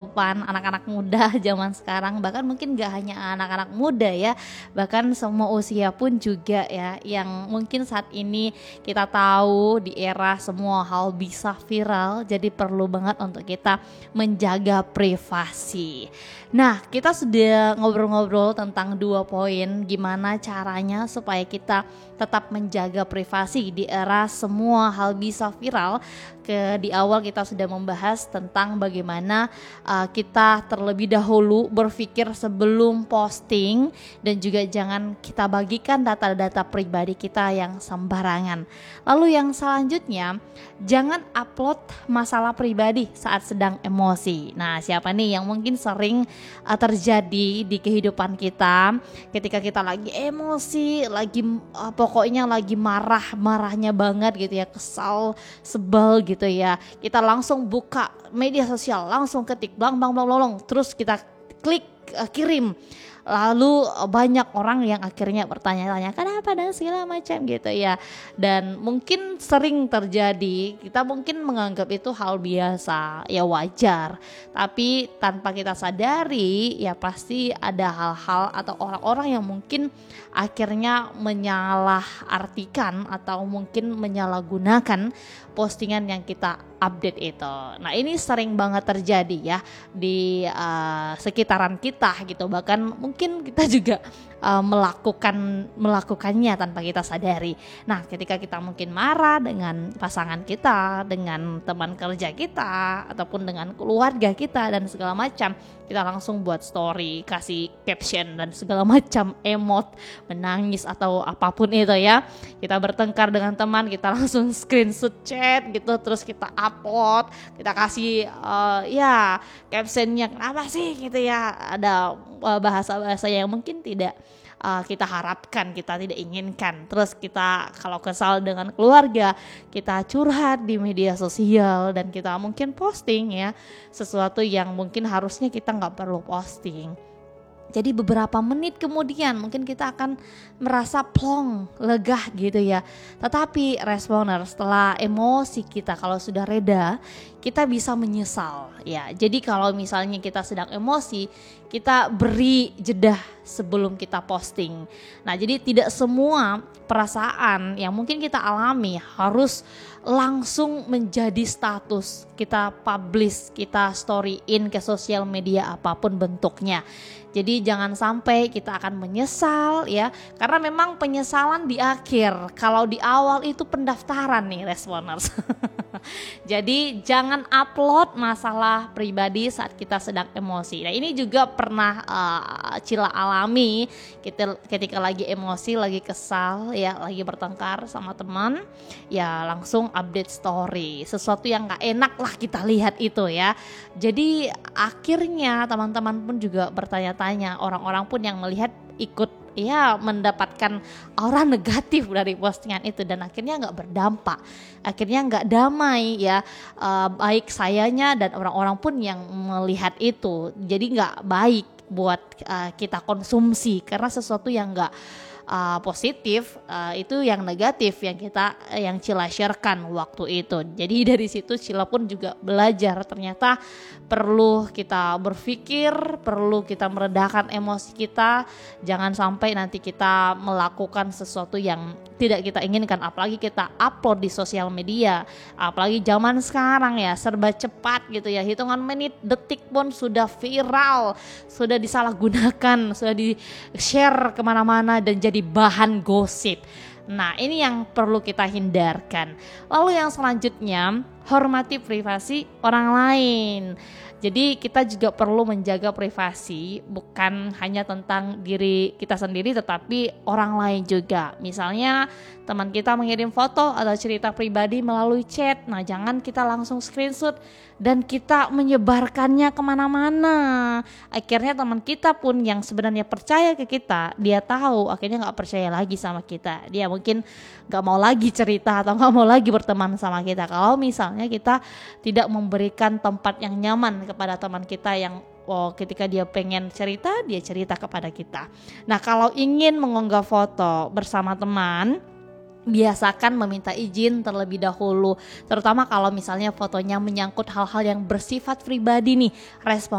sopan anak-anak muda zaman sekarang, bahkan mungkin gak hanya anak-anak muda ya, bahkan semua usia pun juga ya, yang mungkin saat ini kita tahu di era semua hal bisa viral, jadi perlu banget untuk kita menjaga privasi. Nah, kita sudah ngobrol-ngobrol tentang 2 poin gimana caranya supaya kita tetap menjaga privasi di era semua hal bisa viral. Di awal kita sudah membahas tentang bagaimana kita terlebih dahulu berpikir sebelum posting, dan juga jangan kita bagikan data-data pribadi kita yang sembarangan. Lalu yang selanjutnya, jangan upload masalah pribadi saat sedang emosi. Nah, siapa nih yang mungkin sering terjadi di kehidupan kita ketika kita lagi emosi, lagi pokoknya lagi marahnya banget gitu ya, kesal, sebel gitu ya, kita langsung buka media sosial, langsung ketik blang, terus kita klik kirim. Lalu banyak orang yang akhirnya bertanya-tanya kenapa dan segala macam gitu ya. Dan mungkin sering terjadi, kita mungkin menganggap itu hal biasa, ya wajar. Tapi tanpa kita sadari ya pasti ada hal-hal atau orang-orang yang mungkin akhirnya menyalahartikan atau mungkin menyalahgunakan postingan yang kita update itu. Nah, ini sering banget terjadi ya di sekitaran kita gitu. Bahkan mungkin kita juga melakukannya tanpa kita sadari. Nah, ketika kita mungkin marah dengan pasangan kita, dengan teman kerja kita, ataupun dengan keluarga kita dan segala macam, kita langsung buat story, kasih caption dan segala macam emot, menangis atau apapun itu ya. Kita bertengkar dengan teman, kita langsung screenshot chat gitu, terus kita upload, kita kasih captionnya kenapa sih gitu ya. Ada bahasa-bahasa yang mungkin tidak kita harapkan, kita tidak inginkan. Terus kita kalau kesal dengan keluarga, kita curhat di media sosial dan kita mungkin posting ya sesuatu yang mungkin harusnya kita nggak perlu posting. Jadi beberapa menit kemudian mungkin kita akan merasa plong, lega gitu ya. Tetapi responder setelah emosi kita kalau sudah reda, kita bisa menyesal ya. Jadi kalau misalnya kita sedang emosi, kita beri jeda sebelum kita posting. Nah, jadi tidak semua perasaan yang mungkin kita alami harus langsung menjadi status. Kita publish, kita storyin ke sosial media apapun bentuknya. Jadi jangan sampai kita akan menyesal ya, karena memang penyesalan di akhir. Kalau di awal itu pendaftaran nih responders. Jadi jangan upload masalah pribadi saat kita sedang emosi. Nah, ini juga pernah Cila alami ketika lagi emosi, lagi kesal ya, lagi bertengkar sama teman, ya langsung update story. Sesuatu yang gak enak lah kita lihat itu ya. Jadi akhirnya teman-teman pun juga bertanya-tanya, orang-orang pun yang melihat ikut ya mendapatkan aura negatif dari postingan itu, dan akhirnya nggak berdampak, akhirnya nggak damai ya, baik sayanya dan orang-orang pun yang melihat itu. Jadi nggak baik buat kita konsumsi, karena sesuatu yang nggak positif itu yang negatif yang Cila sharekan waktu itu. Jadi dari situ Cila pun juga belajar, ternyata perlu kita berpikir, perlu kita meredakan emosi kita, jangan sampai nanti kita melakukan sesuatu yang tidak kita inginkan, apalagi kita upload di sosial media. Apalagi zaman sekarang ya serba cepat gitu ya, hitungan menit, detik pun sudah viral, sudah disalahgunakan, sudah di-share kemana-mana dan jadi bahan gosip. Nah, ini yang perlu kita hindarkan. Lalu yang selanjutnya, hormati privasi orang lain. Jadi kita juga perlu menjaga privasi, bukan hanya tentang diri kita sendiri tetapi orang lain juga. Misalnya teman kita mengirim foto atau cerita pribadi melalui chat, nah jangan kita langsung screenshot dan kita menyebarkannya kemana-mana. Akhirnya teman kita pun yang sebenarnya percaya ke kita, dia tahu akhirnya gak percaya lagi sama kita. Dia mungkin gak mau lagi cerita atau gak mau lagi berteman sama kita kalau misalnya kita tidak memberikan tempat yang nyaman kepada teman kita yang ketika dia pengen cerita, dia cerita kepada kita. Nah, kalau ingin mengunggah foto bersama teman, biasakan meminta izin terlebih dahulu, terutama kalau misalnya fotonya menyangkut hal-hal yang bersifat pribadi nih.